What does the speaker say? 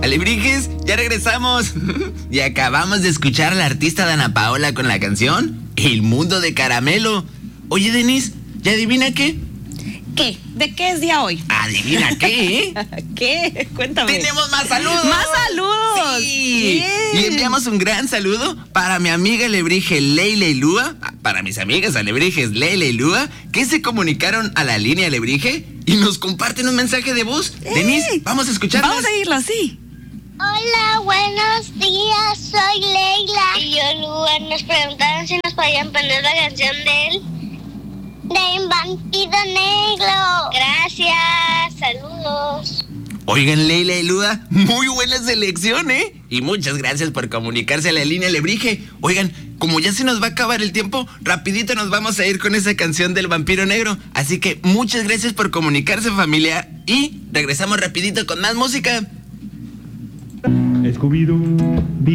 Alebrijes, ya regresamos. Y acabamos de escuchar a la artista Dana Paola con la canción El Mundo de Caramelo. Oye, Denise, ¿ya adivina qué? ¿Qué? ¿De qué es día hoy? ¿Adivina qué? ¿Qué? Cuéntame. ¡Tenemos más saludos! ¡Más saludos! Sí. Bien. Y enviamos un gran saludo para mi amiga alebrije Leila y Lua, para mis amigas alebrijes Leila y Lua, que se comunicaron a la línea alebrije y nos comparten un mensaje de voz. Denise, vamos a escucharlas. Vamos a irlo, sí. Hola, buenos días, soy Leila. Y yo, Lua, nos preguntaron si nos podían poner la canción del Vampiro Negro. Gracias, saludos. Oigan, Leila y Lua, muy buena selección, ¿eh? Y muchas gracias por comunicarse a la línea alebrije. Oigan, como ya se nos va a acabar el tiempo, rapidito nos vamos a ir con esa canción del Vampiro Negro. Así que muchas gracias por comunicarse, familia. Y regresamos rapidito con más música. Scooby-Doo